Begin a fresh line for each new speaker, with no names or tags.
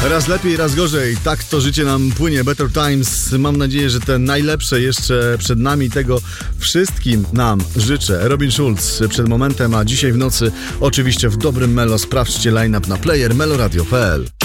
Raz lepiej, raz gorzej. Tak to życie nam płynie. Better Times. Mam nadzieję, że te najlepsze jeszcze przed nami. Tego wszystkim nam życzę. Robin Schulz przed momentem, a dzisiaj w nocy oczywiście w dobrym Melo. Sprawdźcie line-up na player meloradio.pl.